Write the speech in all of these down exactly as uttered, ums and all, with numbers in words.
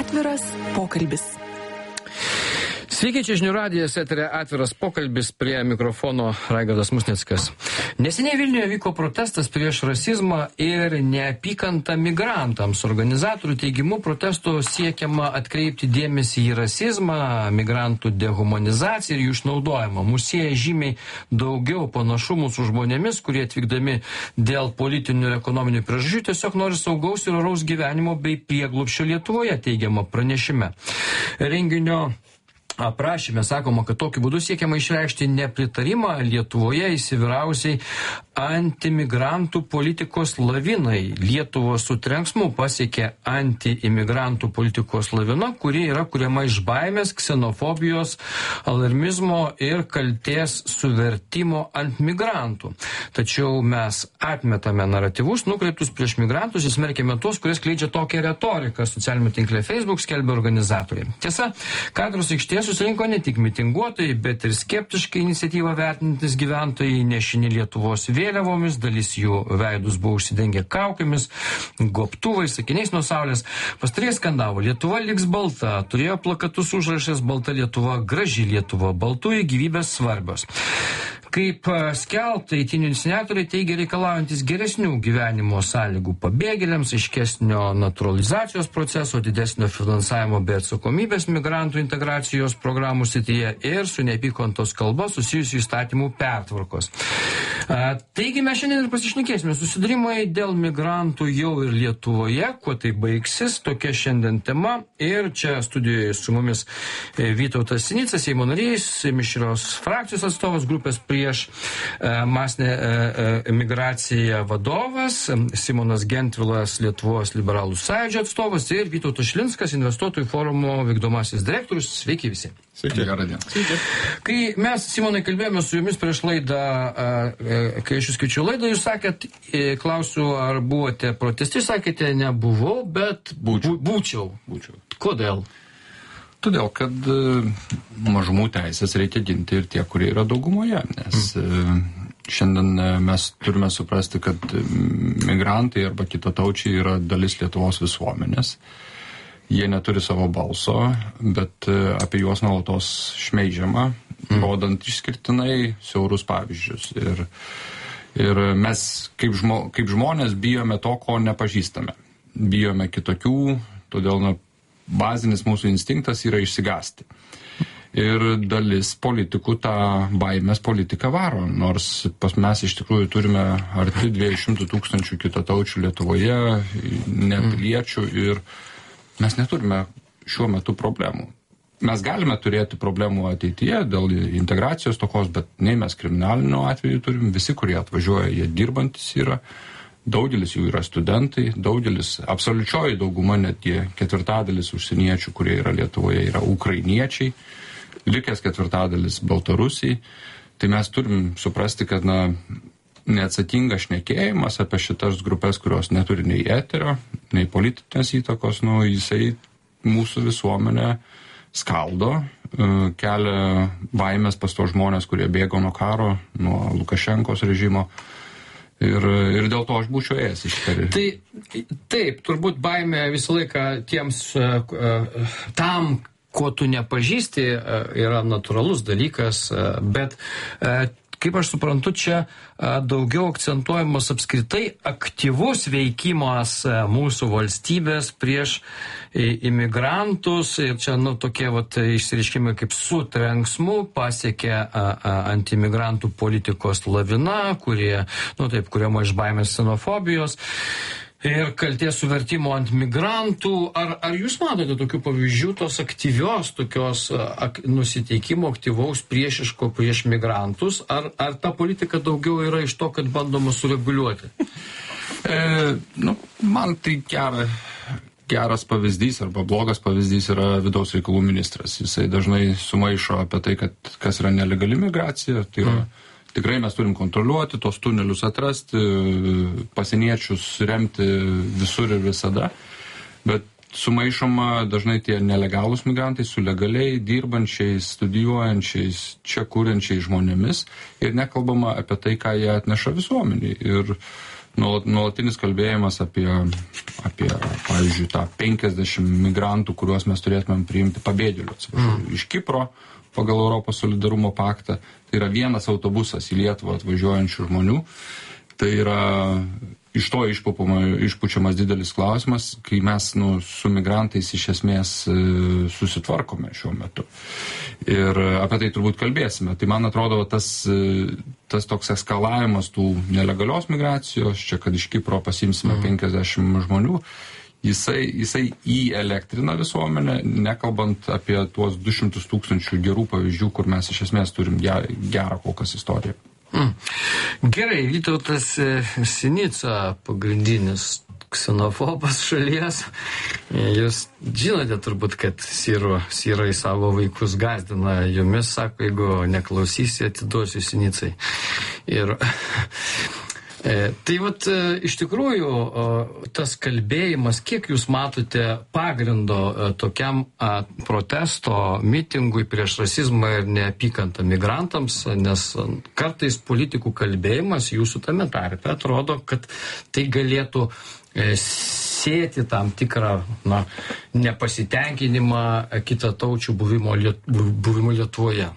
Atviras pokalbis. Sveiki, čia žinių radijas, eteryje atviras pokalbis, prie mikrofono Raigardas Musnickas. Neseniai Vilniuje vyko protestas prieš rasizmą ir neapykantą migrantams. Organizatorių teigimu protesto siekiama atkreipti dėmesį į rasizmą, migrantų dehumanizaciją ir jų išnaudojimą. Mūsų sieja žymiai daugiau panašumų su žmonėmis, kurie atvykdami dėl politinių ir ekonominių priežasčių tiesiog nori saugaus ir oraus gyvenimo bei prieglobsčio Lietuvoje, teigiama pranešime. Renginio aprašyme sakoma, kad tokiu būdu siekiama išreikšti nepritarimą Lietuvoje įsivyrausiai antimigrantų politikos lavinai. Lietuva su trenksmu pasiekė antiimigrantų politikos lavina, kuri yra kuriama iš baimės, ksenofobijos, alarmizmo ir kaltės suvertimo ant migrantų. Tačiau mes atmetame naratyvus nukreiptus prieš migrantus ir smerkėme tuos, kurie skleidžia tokią retoriką. Socialiniame tinkle Facebook skelbia organizatoriai. Tiesa, Katedros aikštės susirinko ne tik mitinguotojai, bet ir skeptiškai iniciatyvą vertinantis gyventojai, nešini Lietuvos vėliavomis, dalis jų veidus buvo užsidengę kaukėmis, gobtuvais, sakiniais nuo saulės. Pastarieji skandavo: Lietuva liks balta, turėjo plakatus užrašęs Balta Lietuva, graži Lietuva, baltųjų gyvybės svarbios. Kaip skelbta, eitynių iniciatoriai teigia reikalaujantis geresnių gyvenimo sąlygų pabėgėliams, aiškesnio naturalizacijos proceso, didesnio finansavimo bei atsakomybės migrantų integracijos programų srityje ir su neapykantos kalba susijusių įstatymų pertvarkos. Taigi mes šiandien ir pasišnekėsime. Susidūrimai dėl migrantų jau ir Lietuvoje, kuo tai baigsis, tokia šiandien tema. Ir čia studijoje su mumis Vytautas Sinica, Seimo narys, mišrios frakcijos atstovas, grupės prieš masinę migraciją vadovas, Simonas Gentvilas, Lietuvos liberalų sąjūdžio atstovas, ir Vytautas Šilinskas, investuotojų forumo vykdomasis direktorius. Sveiki visi. Sveiki, gerą dieną. Sveiki. Kai mes, Simonai, kalbėjome su jumis prieš laidą, kai aš jūs kviečiu laidą, jūs sakėt, klausiu, ar buvote proteste, sakėte, nebuvau, bet būčiau. Būčiau. Būčiau. Kodėl? Todėl, kad mažumų teisės reikia ginti ir tie, kurie yra daugumoje, nes mm. šiandien mes turime suprasti, kad migrantai arba kitataučiai yra dalis Lietuvos visuomenės. Jie neturi savo balso, bet apie juos nuolatos šmeižiama, mm. rodant išskirtinai siaurus pavyzdžius. Ir, ir mes kaip, žmo, kaip žmonės bijome to, ko nepažįstame. Bijome kitokių, todėl na, bazinis mūsų instinktas yra išsigąsti. Ir dalis politikų tą baimės politiką varo, nors pas mes iš tikrųjų turime arti dviejų šimtų tūkstančių kitataučių Lietuvoje, nepiliečių, ir mes neturime šiuo metu problemų. Mes galime turėti problemų ateityje dėl integracijos tokos, bet nei mes kriminalinių atvejų turim, visi, kurie atvažiuoja, jie dirbantis yra. Daugelis jų yra studentai, daugelis, absoliučioji dauguma, net tie ketvirtadalis užsieniečių, kurie yra Lietuvoje, yra ukrainiečiai, likęs ketvirtadalis baltarusiai. Tai mes turim suprasti, kad na, neatsakingas šnekėjimas apie šitas grupės, kurios neturi nei eterio, nei politinės įtakos, nu, jisai mūsų visuomenę skaldo, kelia baimės pas tos žmonės, kurie bėgo nuo karo, nuo Lukašenkos režimo. Ir, ir dėl to aš būčiau ėjęs iš karių. Tai taip, turbūt baimė visą laiką tiems, uh, tam, ko tu nepažįsti, uh, yra natūralus dalykas, uh, bet uh, kaip aš suprantu, čia daugiau akcentuojamas apskritai aktyvus veikimas mūsų valstybės prieš imigrantus, ir čia nu, tokie vat, išsireiškimai kaip su trenksmu pasiekė antimigrantų politikos lavina, kurie, nu taip, kuriama iš baimės ksenofobijos ir kaltės suvertimo ant migrantų. Ar, ar jūs matote tokių pavyzdžių, tos aktyvios, tokios ak, nusiteikimo aktyvaus priešiško prieš migrantus, ar, ar ta politika daugiau yra iš to, kad bandoma sureguliuoti? E, nu, man tai gera, geras pavyzdys arba blogas pavyzdys yra vidaus reikalų ministras. Jisai dažnai sumaišo apie tai, kad kas yra nelegali migracija, tai yra mm. Tikrai mes turim kontroliuoti, tos tunelius atrasti, pasieniečius remti visur ir visada, bet sumaišoma dažnai tie nelegalūs migrantai su legaliai dirbančiais, studijuojančiais, čia kuriančiais žmonėmis, ir nekalbama apie tai, ką jie atneša visuomeniai. Ir nuolatinis kalbėjimas apie, apie, pavyzdžiui, tą penkiasdešimt migrantų, kuriuos mes turėtumėm priimti pabėgėlių, atsiprašau, mm. iš Kipro pagal Europos solidarumo paktą. Tai yra vienas autobusas į Lietuvą atvažiuojančių žmonių. Tai yra iš to išpučiamas didelis klausimas, kai mes nu, su migrantais iš esmės e, susitvarkome šiuo metu. Ir apie tai turbūt kalbėsime. Tai man atrodo, tas, tas toks eskalavimas tų nelegalios migracijos, čia kad iš Kipro pasimsime mm. penkiasdešimt žmonių, jisai, jisai įelektrina visuomenę, nekalbant apie tuos du šimtus tūkstančių gerų pavyzdžių, kur mes iš esmės turim gerą kol kas istoriją. Mm. Gerai, Vytautas Sinica, pagrindinis ksenofobas šalies. Jūs žinote turbūt, kad sirų, sirai savo vaikus gazdina jumis, sako, jeigu neklausysi, atiduosiu Sinicai. Ir E, tai vat, e, iš tikrųjų, e, tas kalbėjimas, kiek jūs matote pagrindo e, tokiam e, protesto, mitingui prieš rasizmą ir neapykantą migrantams, nes kartais politikų kalbėjimas jūsų tame tarpe atrodo, kad tai galėtų e, sėti tam tikrą na, nepasitenkinimą kitataučių buvimo, Liet, buvimo Lietuvoje.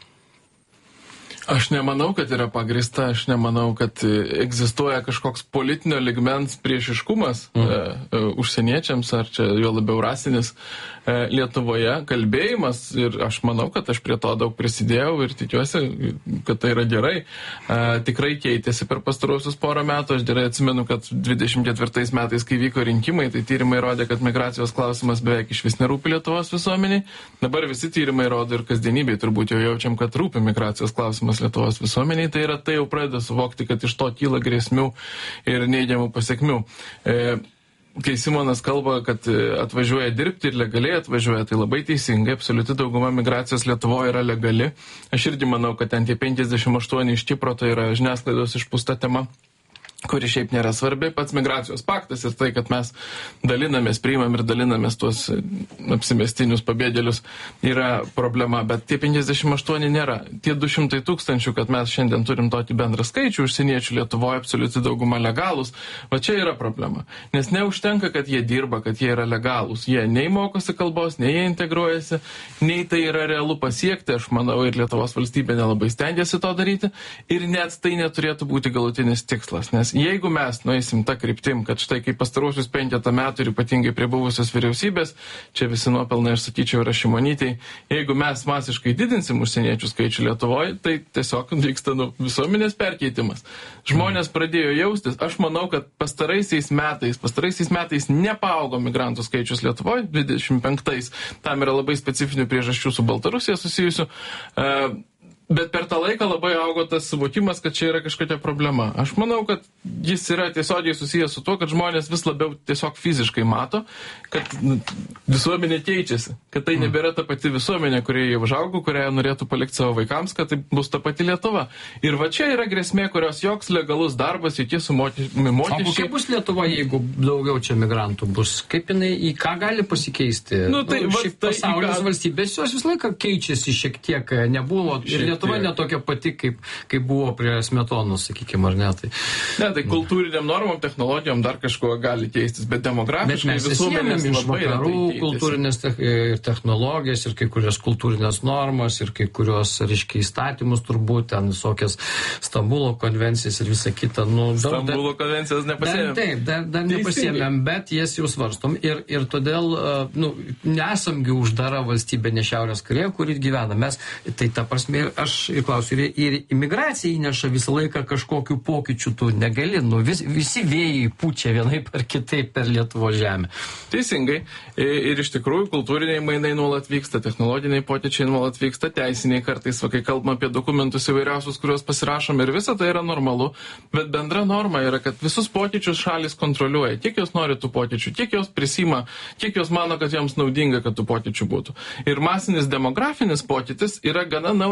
Aš nemanau, kad yra pagrįsta, aš nemanau, kad egzistuoja kažkoks politinio ligmens priešiškumas mhm. e, e, užsieniečiams, ar čia jo labiau rasinis e, Lietuvoje. Kalbėjimas, ir aš manau, kad aš prie to daug prisidėjau ir tikiuosi, kad tai yra gerai. E, tikrai keitėsi per pastaruosius porą metų. Aš gerai atsimenu, kad dvidešimt ketvirtais metais, kai vyko rinkimai, tai tyrimai rodė, kad migracijos klausimas beveik iš vis nerūpi Lietuvos visuomeniai. Dabar visi tyrimai rodo ir kasdienybėj turbūt jau jaučiam, kad rūpi migracijos klausimas Lietuvos visuomeniai, tai yra tai jau pradeda suvokti, kad iš to kyla grėsmių ir neigiamų pasiekmių. E, kai Simonas kalba, kad atvažiuoja dirbti ir legaliai atvažiuoja, tai labai teisingai, absoliuti dauguma migracijos Lietuvoje yra legali. Aš irgi manau, kad ten tie penkiasdešimt aštuoni iš Kipro, tai yra žiniasklaidos išpūsta tema, kuri šiaip nėra svarbi, pats migracijos paktas ir tai, kad mes dalinamės, priimam ir dalinamės tuos apsimestinius pabėgėlius, yra problema, bet tie penkiasdešimt aštuoni nėra. Tie du šimtai tūkstančių, kad mes šiandien turim tokį bendrą skaičių užsieniečių Lietuvoje, absoliuti dauguma legalūs, va čia yra problema. Nes neužtenka, kad jie dirba, kad jie yra legalūs. Jie nei mokosi kalbos, nei jie integruojasi, nei tai yra realu pasiekti, aš manau, ir Lietuvos valstybė nelabai stengiasi to daryti, ir net tai neturėtų būti galutinis tikslas, nes jeigu mes nueisim tą kryptim, kad štai kaip pastaruosius penketą metų ir ypatingai prie buvusios vyriausybės, čia visi nuopelnai, aš sakyčiau, yra Šimonytei, jeigu mes masiškai didinsim užsieniečių skaičių Lietuvoje, tai tiesiog vyksta nu, visuomenės perkeitimas. Žmonės pradėjo jaustis, aš manau, kad pastaraisiais metais, pastaraisiais metais nepaaugo migrantų skaičius Lietuvoje, dvidešimt penktais, tam yra labai specifinių priežasčių su Baltarusija susijusių. Uh, Bet per tą laiką labai augo tas suvokimas, kad čia yra kažkokia problema. Aš manau, kad jis yra tiesiogiai susijęs su tuo, kad žmonės vis labiau tiesiog fiziškai mato, kad visuomenė keičiasi, kad tai nebėra ta pati visuomenė, kurie jau užaugo, kurią norėtų palikti savo vaikams, kad tai bus ta pati Lietuva. Ir va čia yra grėsmė, kurios joks legalus darbas, jokie sumokėmi mokesčiai. O kokia bus Lietuva, jeigu daugiau čia migrantų bus? Kaip jinai, į ką gali pasikeisti? Nu, tai, nu, šiaip tai, pasaulis ką... valstybės, jos visą laiką keičiasi šiek tiek, nebuvo. Ir Lietuva netokia pati, kaip, kaip buvo prie Smetonos, sakykime, ar ne? Tai, ne, tai kultūriniam normom, technologijom dar kažko gali keistis, bet demografiškai visuomenės iš vakarų kultūrinės te ir technologijas, ir kai kurios kultūrinės normas, ir kai kurios, reiškia, įstatymus turbūt, ten visokias Stambulo konvencijas ir visa kita. Nu, Stambulo konvencijas nepasiėmėm. Dar, taip, dar, dar nepasiėmėm, bet jas jau svarstom. Ir, ir todėl, nu, nesamgi uždara valstybė, ne Šiaurės Korėja, kur gyvena. Mes, tai ta prasme, aš ir klausiu, ir, ir imigracija įneša visą laiką kažkokių pokyčių, tu negali, nu, vis, visi vėjai pučia vienaip ar kitaip per Lietuvos žemę. Teisingai. Ir iš tikrųjų kultūriniai mainai nuolat vyksta, technologiniai pokyčiai nuolat vyksta, teisiniai kartais, va, kai kalbame apie dokumentus įvairiausius, kuriuos pasirašom, ir visa tai yra normalu, bet bendra norma yra, kad visus pokyčius šalis kontroliuoja, kiek jos nori tų pokyčių, kiek jos prisima, kiek jos mano, kad joms naudinga, kad tų pokyčių būtų. Ir masinis demografinis pokytis yra gana naujas dalykas.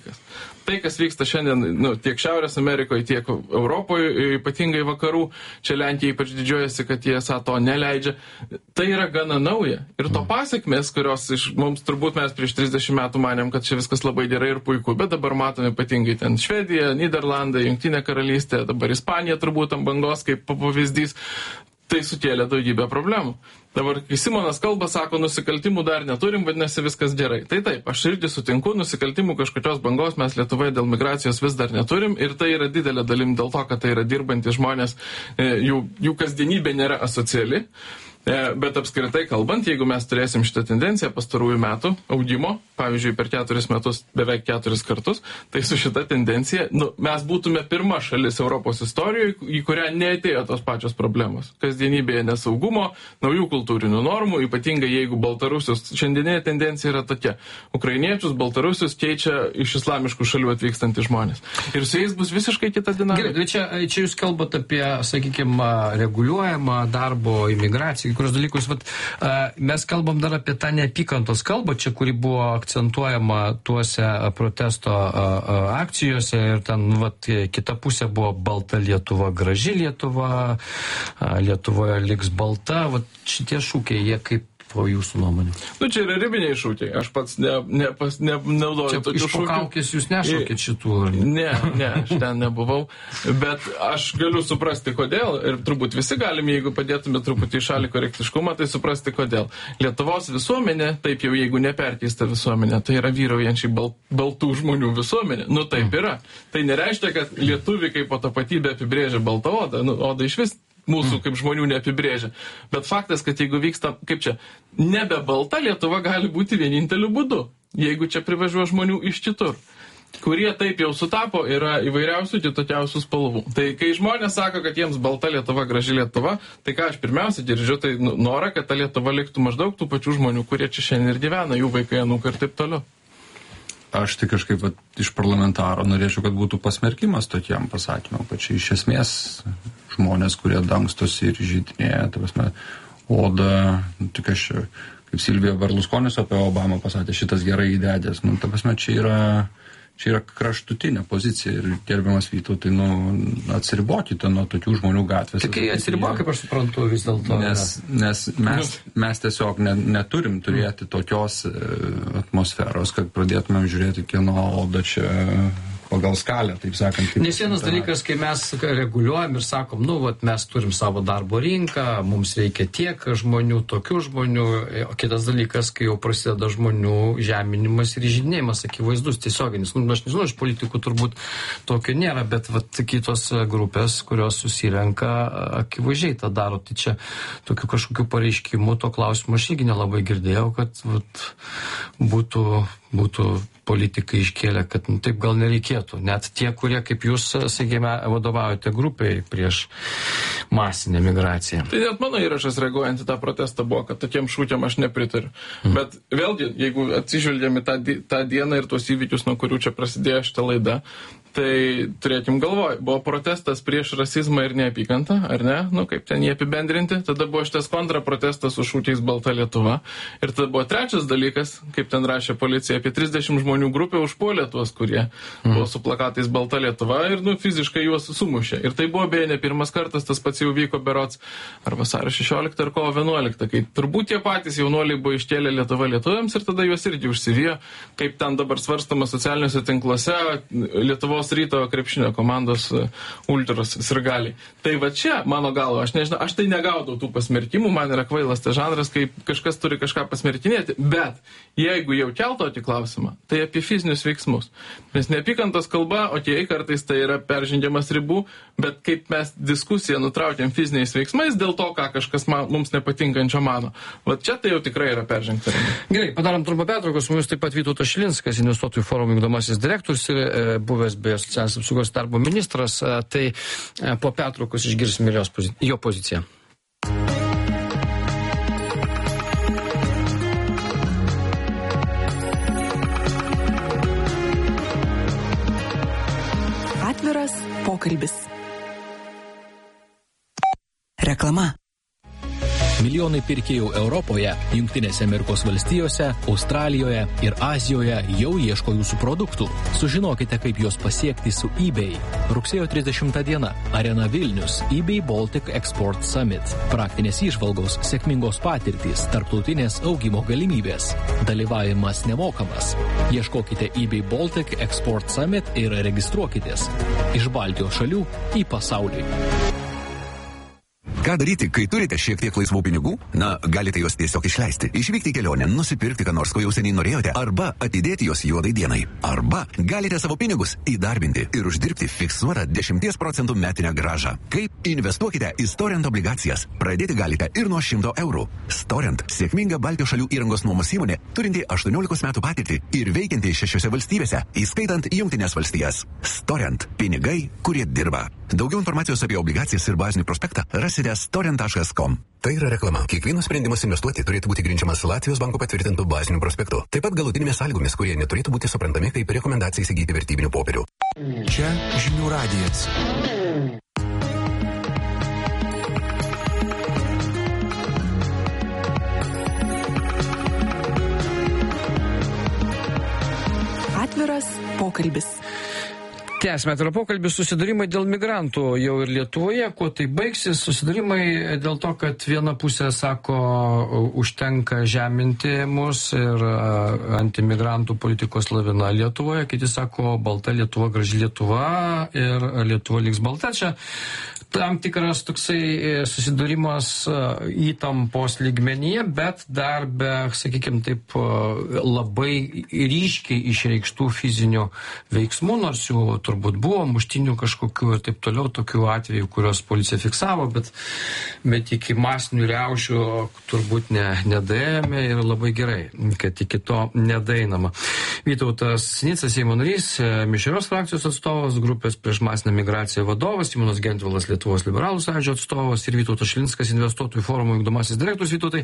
dalykas. Tai, kas vyksta šiandien nu, tiek Šiaurės Amerikoje, tiek Europoje, ypatingai vakarų, čia Lenkija ypač didžiuojasi, kad jie esą to neleidžia, tai yra gana nauja. Ir to pasiekmės, kurios iš mums turbūt mes prieš trisdešimt metų manėm, kad čia viskas labai gerai ir puiku, bet dabar matome ypatingai ten Švedija, Niderlandai, Jungtinė karalystė, dabar Ispanija turbūt ant bangos kaip pavyzdys, tai sukėlė daugybę problemų. Dabar, kai Simonas kalba, sako, nusikaltimų dar neturim, vadinasi viskas gerai. Tai taip, aš irgi sutinku, nusikaltimų kažkokios bangos mes Lietuvoje dėl migracijos vis dar neturim ir tai yra didelė dalim dėl to, kad tai yra dirbantys žmonės, jų, jų kasdienybė nėra asociali. Bet apskritai kalbant, jeigu mes turėsim šitą tendenciją pastarųjų metų augimo, pavyzdžiui, per keturis metus beveik keturis kartus, tai su šita tendencija nu, mes būtume pirma šalis Europos istorijoje, į kurią neatėjo tos pačios problemos. Kasdienybėje nesaugumo, naujų kultūrinių normų, ypatingai jeigu Baltarusius, šiandieninė tendencija yra tokia. Ukrainiečius, Baltarusius keičia iš islamiškų šalių atvykstantys žmonės. Ir su jais bus visiškai kita dinamika. Gerai, čia, čia jūs kalbate apie, sakykime, reguliuojamą darbo imigraciją, kurios dalykus, vat, mes kalbam dar apie tą neapykantos kalbą, čia, kuri buvo akcentuojama tuose protesto akcijose ir ten, vat, kita pusė buvo balta Lietuva, graži Lietuva, Lietuvoje liks balta, vat, šitie šūkiai, jie kaip po jūsų nuomonė? Nu, čia yra ribiniai šūkiai. Aš pats ne, ne, pas, ne, naudoju tokių šūkių. Iš pokaukės jūs nešaukėt šitų? Ne, ne, aš ten nebuvau. Bet aš galiu suprasti, kodėl. Ir turbūt visi galime, jeigu padėtume truputį į šalį korektiškumą, tai suprasti, kodėl. Lietuvos visuomenė, taip jau jeigu neperkeista visuomenė, tai yra vyraujančiai bal, baltų žmonių visuomenė. Nu, taip yra. Tai nereiškia, kad lietuviai kaip po tapatybę apibrėžia baltą odą. Nu, oda iš vis mūsų kaip žmonių neapibrėžia. Bet faktas, kad jeigu vyksta, kaip čia, nebe balta Lietuva gali būti vieninteliu būdu, jeigu čia privažiuoja žmonių iš kitur, kurie taip jau sutapo, yra įvairiausių kitokiausių spalvų. Tai kai žmonės sako, kad jiems balta Lietuva, graži Lietuva, tai ką aš pirmiausia girdžiu, tai norą, kad ta Lietuva liktų maždaug tų pačių žmonių, kurie čia šiandien ir gyvena, jų vaikai, anūkai ir taip toliau. Aš tai kažkaip vat, iš parlamentaro norėčiau, kad būtų pasmerkimas tokiam pasakymam, kad čia iš esmės žmonės, kurie dangstosi ir žydinėja, ta prasme, oda, nu, tik aš, kaip Silvija Berlusconis apie Obamą pasakė, šitas gerai įdedęs, nu, ta prasme, čia yra, čia yra kraštutinė pozicija ir gerbiamas Vytautai, nu, atsiribokite nuo tokių žmonių gatvės. Tik atsiribok, kaip aš suprantu, vis dėlto. Nes, nes mes, mes tiesiog ne, neturim turėti tokios e, atmosferos, kad pradėtumėm žiūrėti, kieno oda čia pagal skalę, taip sakant. Kaip Nes vienas dalykas, kai mes reguliuojam ir sakom, nu, vat, mes turim savo darbo rinką, mums reikia tiek žmonių, tokių žmonių, o kitas dalykas, kai jau prasideda žmonių žeminimas ir žydinėjimas, akivaizdus, tiesioginis. Nu, aš nežinau, iš politikų turbūt tokio nėra, bet vat, kitos grupės, kurios susirenka, akivaizdžiai tą daro. Tai čia tokių kažkokių pareiškimų, to klausimo aš irgi nelabai girdėjau, kad vat, būtų, būtų politikai iškėlė, kad nu, taip gal nereikėtų. Net tie, kurie, kaip jūs, sakykime, vadovaujate grupiai prieš masinę migraciją. Tai net mano įrašas reaguojant į tą protestą buvo, kad tokiem šūkiam aš nepritariu. Mm. Bet vėlgi, jeigu atsižvelgiam į tą, tą dieną ir tuos įvykius, nuo kurių čia prasidėjo šitą laidą, tai turėkim galvoj, buvo protestas prieš rasizmą ir neapykantą, ar ne? Nu, kaip ten jį apibendrinti. Tada buvo šitas kontraprotestas su šūkiais Balta Lietuva. Ir tada buvo trečias dalykas, kaip ten rašė policija, apie trisdešimt žmonių grupė užpuolė tuos, kurie mm. buvo su plakatais Balta Lietuva ir, nu, fiziškai juos sumušė. Ir tai buvo beje ne pirmas kartas, tas pats jau vyko berods ar vasario šešioliktą ar kovo vienuoliktą, kai turbūt tie patys jaunuoliai buvo iškėlę Lietuva lietuviams ir tada juos irgi užsivijo, kaip ten dabar svarstama socialiniuose tinkluose Lietuvos ryto krepšinio komandos ultros sirgaliai. Tai va čia, mano galva, aš nežinau, aš tai negaudau tų pasmerkimų, man yra kvailas tas žanras, kai kažkas turi kažką pasmerkinėti, bet jeigu jau kelto tokį klausimą, tai apie fizinius veiksmus. Nes neapykantos kalba, okei, okay, kartais tai yra peržengiamas ribų, bet kaip mes diskusiją nutraukiam fiziniais veiksmais dėl to, ką kažkas man, mums nepatinkančio mano. Va čia tai jau tikrai yra peržengta riba. Gerai, padarom trumpą pertrauką, su mumis taip pat Vytautas Šilinskas, investuotojų forumo vykdomasis direktorius ir e, buvęs be socialinės apsaugos darbo ministras, tai po pertraukos išgirsime jo poziciją. Atviras pokalbis. Reklama. Milijonai pirkėjų Europoje, Jungtinėse Amerikos valstijose, Australijoje ir Azijoje jau ieško jūsų produktų. Sužinokite, kaip juos pasiekti su eBay. Rugsėjo trisdešimtą diena. Arena Vilnius. eBay Baltic Export Summit. Praktinės įžvalgos, sėkmingos patirtys, tarptautinės augimo galimybės. Dalyvavimas nemokamas. Ieškokite eBay Baltic Export Summit ir registruokitės. Iš Baltijos šalių į pasaulį. Ką daryti, kai turite šiek tiek laisvų pinigų? Na, galite juos tiesiog išleisti. Išvykti į kelionę, nusipirkti ką nors, ko jau seniai norėjote, arba atidėti juos juodai dienai. Arba galite savo pinigus įdarbinti ir uždirbti fiksuotą dešimties procentų metinę grąžą. Kaip? Investuokite į Storent obligacijas. Pradėti galite ir nuo šimto eurų. Storent – sėkminga Baltijos šalių įrangos nuomos įmonė, turinti aštuoniolikos metų patirtį ir veikianti šešiose valstybėse, įskaitant Jungtines valstijas. Storent – pinigai, kurie dirba. Daugiau informacijos apie obligacijas ir bazinį prospektą rasite storent taškas com. Tai yra reklama. Kiekvienas sprendimas investuoti turėtų būti grindžiamas Latvijos banko patvirtintų bazinių prospektų. Taip pat galutinėmis sąlygomis, kurie neturėtų būti suprantami kaip rekomendacija įsigyti vertybinių popierių. Čia Žinių radijas. Atviras pokalbis. Tęsime atvirą pokalbį. Susidūrimai dėl migrantų jau ir Lietuvoje. Kuo tai baigsis? Susidūrimai dėl to, kad viena pusė sako, užtenka žeminti mus ir antimigrantų politikos lavina Lietuvoje. Kiti sako, balta Lietuva, graži Lietuva ir Lietuva liks balta. Čia tam tikras toksai susidūrimas įtampos lygmenyje, bet dar be, sakykime, taip labai ryškiai išreikštų fizinių veiksmų, nors jų turbūt buvo muštinių kažkokių ir taip toliau, tokių atvejų, kurios policija fiksavo, bet, bet iki masinių riaušių turbūt ne, nedaėjome ir labai gerai, kad iki to nedaeinama. Vytautas Sinica, Seimo narys, Mišrios frakcijos atstovas, grupės prieš masinę migraciją vadovas, Simonas Gentvilas, Lietuvos liberalų sąjūdžio atstovas ir Vytautas Šilinskas, investuotojų forumo vykdomasis direktorius. Vytautai,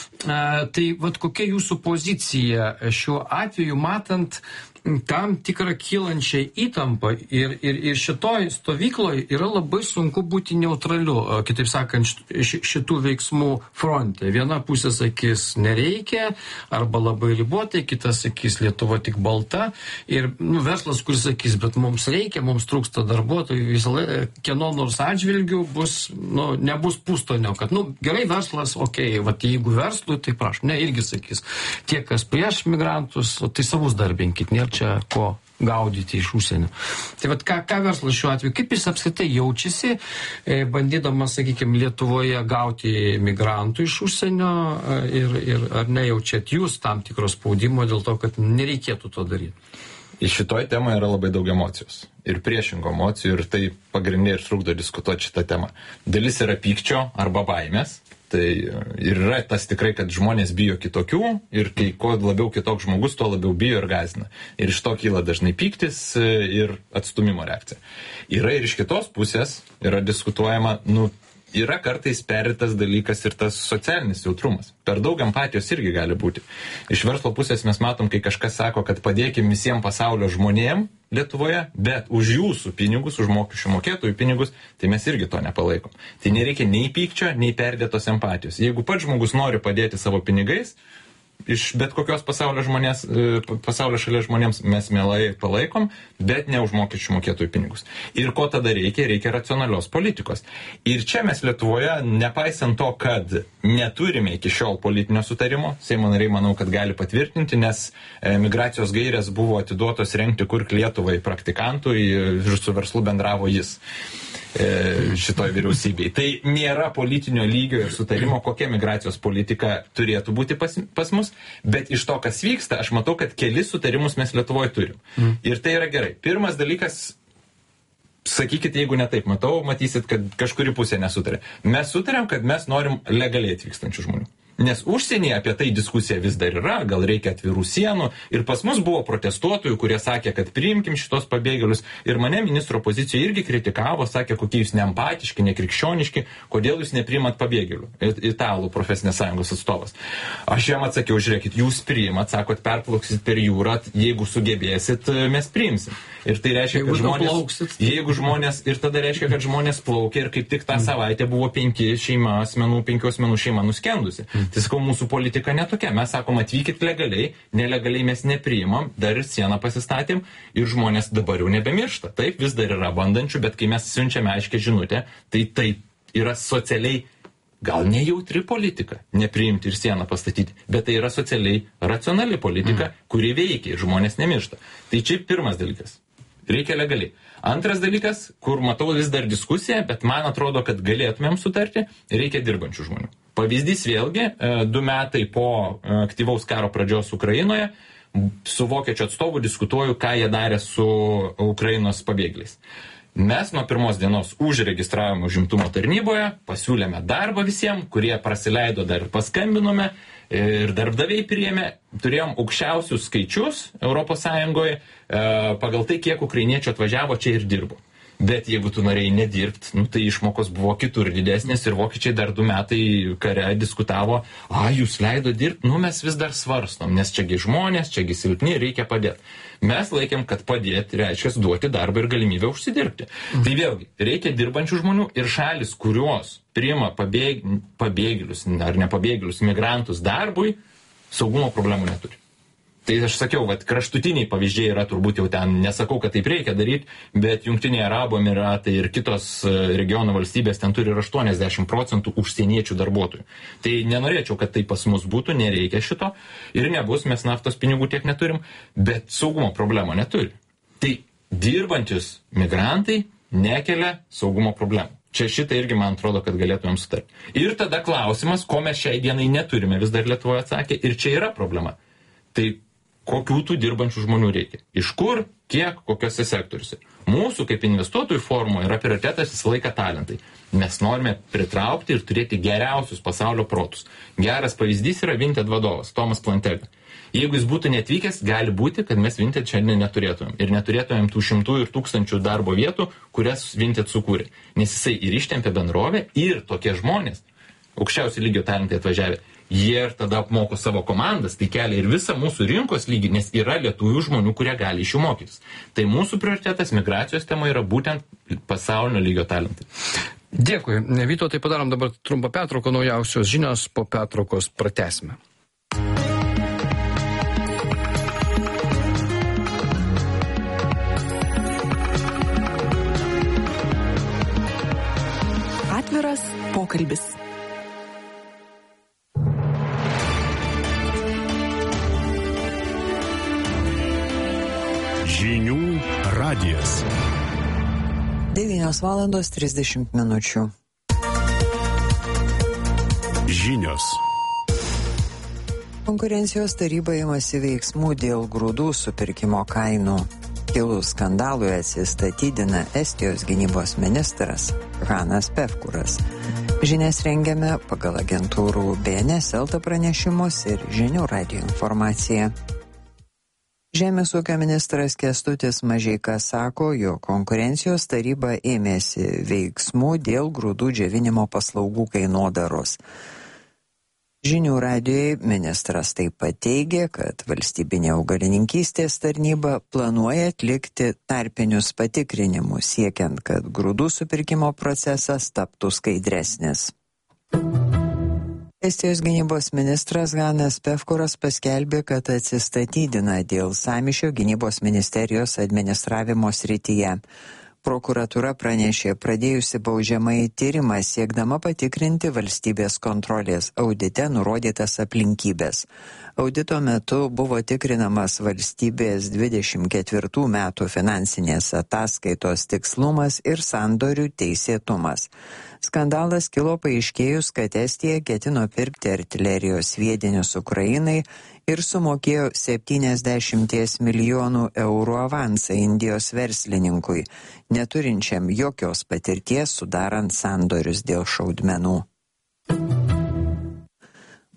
a, tai vat kokia jūsų pozicija šiuo atveju, matant tam tikrą kylančią įtampą ir, ir, ir šitoj stovykloje yra labai sunku būti neutraliu, kitaip sakant, šitų veiksmų fronte. Viena pusė sakys nereikia arba labai ribotai, kitas sakys Lietuva tik balta ir nu, verslas, kuris sakys, bet mums reikia, mums trūksta darbuotojų, visą laiką kieno nors atžvilgių bus, nu, nebus pustonio, kad nu, gerai verslas, okei, okay, vat jeigu verslui, tai prašau, ne, irgi sakys, tie, kas prieš migrantus, tai savus darbinkit, nėra čia ko gaudyti iš užsienio. Tai vat ką, ką verslas šiuo atveju, kaip jis apskritai jaučiasi, e, bandydamas, sakykime, Lietuvoje gauti migrantų iš užsienio ir, ir ar nejaučiat jūs tam tikros spaudimo dėl to, kad nereikėtų to daryti? Iš šitoj temoje yra labai daug emocijos. Ir priešingų emocijų, ir tai pagrindinė ir trukdo diskutuoti šitą temą. Dalis yra pykčio arba baimės. Tai ir yra tas tikrai, kad žmonės bijo kitokių ir kai kuo labiau kitoks žmogus, tuo labiau bijo ir gąsdina. Ir iš to kyla dažnai pyktis ir atstumimo reakcija. Yra ir iš kitos pusės, yra diskutuojama, nu, yra kartais perėtas dalykas ir tas socialinis jautrumas. Per daug empatijos irgi gali būti. Iš verslo pusės mes matom, kai kažkas sako, kad padėkim visiems pasaulio žmonėm Lietuvoje, bet už jūsų pinigus, už mokesčių mokėtojų pinigus, tai mes irgi to nepalaikom. Tai nereikia nei pykčio, nei perdėtos empatijos. Jeigu pats žmogus nori padėti savo pinigais, iš bet kokios pasaulio, žmonės, pasaulio šalies žmonėms mes mielai palaikom, bet ne už mokesčių mokėtojų pinigus. Ir ko tada reikia? Reikia racionalios politikos. Ir čia mes Lietuvoje, nepaisant to, kad neturime iki šiol politinio sutarimo, Seimo nariai manau, kad gali patvirtinti, nes migracijos gairės buvo atiduotos rengti kurk Lietuvai praktikantui ir su verslu bendravo jis šitoj vyriausybei. Tai nėra politinio lygio ir sutarimo, kokia migracijos politika turėtų būti pas, pas mus, bet iš to, kas vyksta, aš matau, kad kelis sutarimus mes Lietuvoje turim. Mm. Ir tai yra gerai. Pirmas dalykas, sakykite, jeigu ne taip matau, matysit, kad kažkuri pusė nesutarė. Mes sutarėm, kad mes norim legaliai atvykstančių žmonių. Nes užsienyje apie tai diskusija vis dar yra, gal reikia atvirų sienų. Ir pas mus buvo protestuotojų, kurie sakė, kad priimkim šitos pabėgėlius. Ir mane ministro pozicijoje irgi kritikavo, sakė, kokie jūs neempatiški, nekrikščioniški, kodėl jūs nepriimat pabėgėlių. Italų profesinės sąjungos atstovas. Aš jam atsakiau, žiūrėkit, jūs priimat, sakot, perplauksit per jūrą, jeigu sugebėsit, mes priimsim. Ir tai reiškia, jeigu kad žmonės, plauksit. jeigu žmonės, ir tada reiškia, kad žmonės plaukia ir kaip tik tą savaitę buvo penki šeima asmenų, penkių asmenų šeima nuskendusi. Tai sakau, mūsų politika netokia. Mes sakom, atvykit legaliai, nelegaliai mes nepriimam, dar ir sieną pasistatėm ir žmonės dabar jau nebemiršta. Taip, vis dar yra bandančių, bet kai mes siunčiame aiškę žinutę, tai taip yra socialiai gal nejautri politika, nepriimti ir sieną pastatyti, bet tai yra socialiai racionali politika, mm. kuri veikia ir žmonės nemiršta. Tai čia pirmas dalykas. Reikia legaliai. Antras dalykas, kur matau vis dar diskusiją, bet man atrodo, kad galėtumėm sutarti, reikia dirbančių žmonių. Pavyzdys vėlgi, du metai po aktyvaus karo pradžios Ukrainoje, su vokiečių atstovu diskutuoju, ką jie darė su Ukrainos pabėgėliais. Mes nuo pirmos dienos užregistravome užimtumo tarnyboje, pasiūlėme darbą visiems, kurie prasileido, dar paskambinome ir darbdaviai priėmė, turėjom aukščiausius skaičius Europos Sąjungoje pagal tai, kiek ukrainiečių atvažiavo čia ir dirbo. Bet jeigu tu norėjai nedirbti, nu, tai išmokos buvo kitur didesnės ir vokiečiai dar du metai kare diskutavo, a, jūs leido dirbti, nu, mes vis dar svarstom, nes čiagi žmonės, čiagi silpni, reikia padėti. Mes laikėm, kad padėti reiškia duoti darbą ir galimybę užsidirbti. Mhm. Tai vėlgi, reikia dirbančių žmonių ir šalis, kurios priima pabėg... pabėgėlius ar nepabėgėlius, migrantus darbui, saugumo problemų neturi. Tai aš sakiau, vat, kraštutiniai pavyzdžiai yra turbūt jau ten, nesakau, kad taip reikia daryti, bet Jungtiniai Arabų Emiratai ir kitos regiono valstybės ten turi ir aštuoniasdešimt procentų užsieniečių darbuotojų. Tai nenorėčiau, kad tai pas mus būtų, nereikia šito ir nebus, mes naftos pinigų tiek neturim, bet saugumo problemo neturi. Tai dirbantis migrantai nekelia saugumo problemų. Čia šitą irgi man atrodo, kad galėtumėm sutarti. Ir tada klausimas, ko mes šiai dienai neturime, vis dar Lietuvoje atsakė, ir čia yra problema. Tai kokių tų dirbančių žmonių reikia. Iš kur, kiek, kokiuose sektoriuose. Mūsų kaip investuotojų forumo yra prioritetas visą laiką talentai. Mes norime pritraukti ir turėti geriausius pasaulio protus. Geras pavyzdys yra Vinted vadovas, Tomas Plantega. Jeigu jis būtų neatvykęs, gali būti, kad mes Vinted šiandien neturėtumėm. Ir neturėtumėm tų šimtų ir tūkstančių darbo vietų, kurias Vinted sukūrė. Nes jisai ir ištempė bendrovę ir tokie žmonės, aukščiausio lygio talentai atvažiavę, jie ir tada apmoko savo komandas, tai kelia ir visą mūsų rinkos lygį, nes yra lietuvių žmonių, kurie gali iš jų mokytis. Tai mūsų prioritetas migracijos tema yra būtent pasaulinio lygio talentai. Dėkui. Vytautai, padarom dabar trumpą pertrauką, naujausios žinios, po pertraukos pratęsime. Atviras pokalbis. Žinių radijas. devynios valandos trisdešimt minučių. Žinios. Konkurencijos taryba imasi veiksmų dėl grūdų supirkimo kainų. Kilus skandalui atsistatydina Estijos gynybos ministras Hannas Pevkuras. Žinias rengiame pagal agentūrų B N S Elta pranešimus ir Žinių radijo informaciją. Žemės ūkio ministras Kęstutis Mažeika sako, jog konkurencijos taryba ėmėsi veiksmų dėl grūdų džiovinimo paslaugų kainodaros. Žinių radijai ministras taip pat teigė, kad valstybinė augalininkystės tarnyba planuoja atlikti tarpinius patikrinimus, siekiant, kad grūdų supirkimo procesas taptų skaidresnis. Estijos gynybos ministras Hannas Pevkuras paskelbė, kad atsistatydina dėl sąmyšio gynybos ministerijos administravimo srityje. Prokuratūra pranešė pradėjusi baudžiamąjį tyrimą siekdama patikrinti valstybės kontrolės audite nurodytas aplinkybės. Audito metu buvo tikrinamas valstybės dvidešimt ketvirtų metų finansinės ataskaitos tikslumas ir sandorių teisėtumas. Skandalas kilo paaiškėjus, kad Estija ketino pirkti artilerijos sviedinius Ukrainai ir sumokėjo septyniasdešimt milijonų eurų avansą Indijos verslininkui, neturinčiam jokios patirties sudarant sandorius dėl šaudmenų.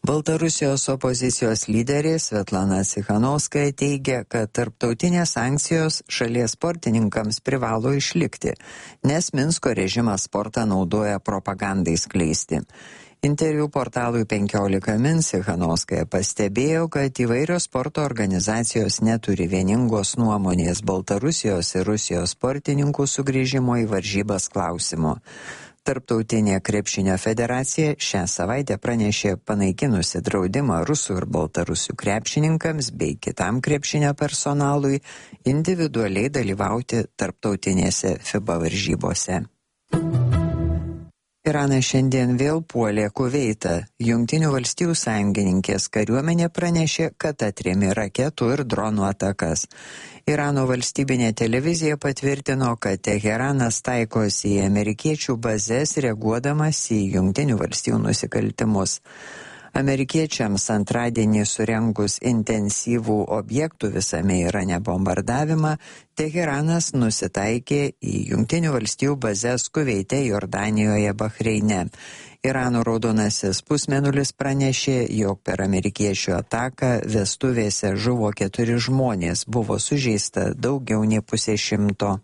Baltarusijos opozicijos lyderė Svetlana Tsikhanouskaja teigia, kad tarptautinės sankcijos šalies sportininkams privalo išlikti, nes Minsko režimas sportą naudoja propagandai skleisti. Interviu portalui penkiolika min Tsikhanouskaja pastebėjo, kad įvairios sporto organizacijos neturi vieningos nuomonės Baltarusijos ir Rusijos sportininkų sugrįžimo į varžybas klausimu. Tarptautinė krepšinio federacija šią savaitę pranešė panaikinusi draudimą rusų ir baltarusių krepšininkams bei kitam krepšinio personalui individualiai dalyvauti tarptautinėse FIBA varžybose. Iranas šiandien vėl puolė Kuveitą. Jungtinių valstijų sąjungininkės kariuomenė pranešė, kad atrėmė raketų ir dronų atakas. Irano valstybinė televizija patvirtino, kad Teheranas taikosi į amerikiečių bazes reaguodamas į Jungtinių valstijų nusikaltimus. Amerikiečiams antradienį surengus intensyvų objektų visame Irane bombardavimą, Teheranas nusitaikė į Jungtinių valstijų bazes Kuveite, Jordanijoje, Bahreine. Irano raudonasis pusmėnulis pranešė, jog per amerikiečių ataką vestuvėse žuvo keturi žmonės, buvo sužeista daugiau nei pusė šimto.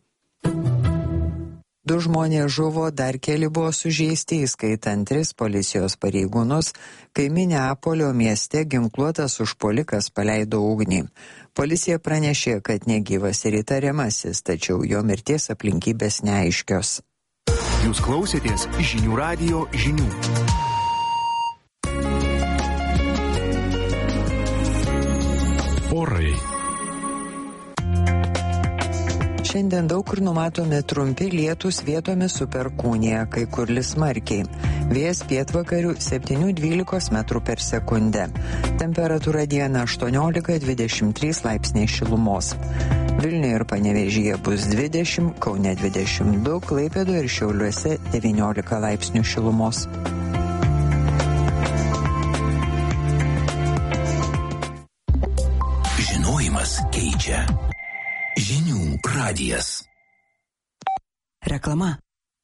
Du žmonės žuvo, dar keli buvo sužeisti, įskaitant tris policijos pareigūnus, kai Mineapolio mieste ginkluotas užpuolikas paleido ugnį. Policija pranešė, kad negyvas ir įtariamasis, tačiau jo mirties aplinkybės neaiškios. Jūs klausėtės žinių radijo žinių. Orai. Šiandien daug kur numatomi trumpi lietūs, vietomis su perkūnija, kai kur lis smarkiai. Vėjas pietvakarių septyni dvylika metrų per sekundę. Temperatūra dieną aštuoniolika dvidešimt trys laipsniai šilumos. Vilniuje ir Panevėžyje bus dvidešimt, Kaune dvidešimt du, Klaipėdoje ir Šiauliuose devyniolika laipsnių šilumos. Žinojimas keičia. Žinių radijas. Reklama.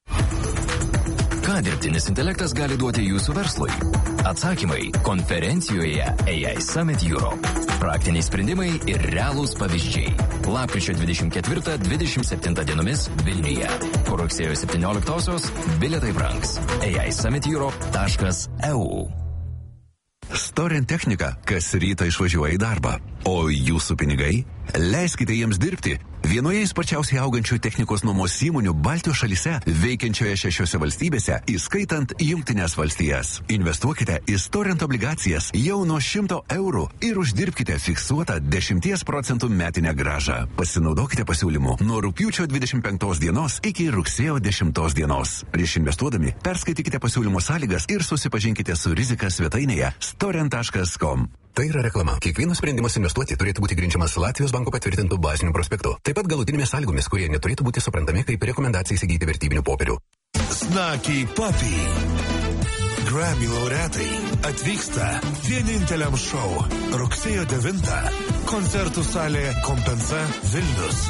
Ką dirbtinis intelektas gali duoti jūsų verslui? Atsakymai konferencijoje A I Summit Europe. Praktiniai sprendimai ir realūs pavyzdžiai. Lapkričio dvidešimt ketvirtą dvidešimt septintą dienomis Vilniuje. Po rugsėjo septynioliktosios bilietai brangs. A I Summit Europe taškas E U. Storent technika kas rytą išvažiuoja į darbą, o jūsų pinigai? Leiskite jiems dirbti. Vienoje sparčiausiai augančių technikos nuomos įmonių Baltijos šalyse, veikiančioje šešiose valstybėse, įskaitant Jungtines valstijas. Investuokite į Storent obligacijas jau nuo šimto eurų ir uždirbkite fiksuotą dešimties procentų metinę grąžą. Pasinaudokite pasiūlymu nuo rugpjūčio dvidešimt penktos dienos iki rugsėjo dešimtos dienos. Prieš investuodami perskaitykite pasiūlymo sąlygas ir susipažinkite su rizika svetainėje storent taškas com. Tai yra reklama. Kiekvienas sprendimas investuoti turėtų būti grindžiamas Latvijos banko patvirtintų bazinių prospektų. Taip pat galutinėmis sąlygomis, kurie neturėtų būti suprantami kaip rekomendacija įsigyti vertybinių popierių. Snaky Puppy. Grammy laureatai atvyksta vieninteliam šou rugsėjo devintą. Koncertų salė Kompensa Vilnius.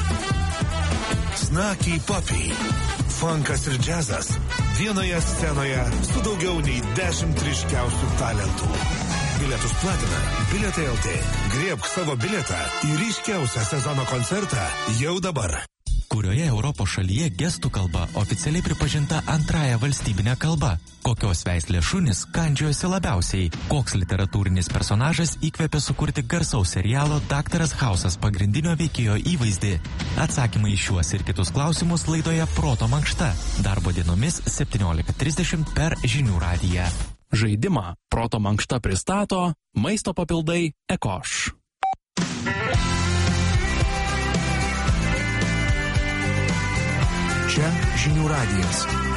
Snaky Puppy. Funkas ir džiazas vienoje scenoje su daugiau nei dešimt ryškiausių talentų. Bilietus platina Bilietai L T. Griebk savo bilietą į ryškiausią sezono koncertą jau dabar. Kurioje Europos šalyje gestų kalba oficialiai pripažinta antrąją valstybinę kalbą? Kokios veislės šunys kandžiojosi labiausiai? Koks literatūrinis personažas įkvėpė sukurti garsaus serialo Daktaras Hausas pagrindinio veikėjo įvaizdį? Atsakymai į šiuos ir kitus klausimus laidoje Proto mankšta. Darbo dienomis septyniolika trisdešimt per Žinių radiją. Žaidimą Proto mankšta pristato maisto papildai Ekoš. Čia Žinių radijas.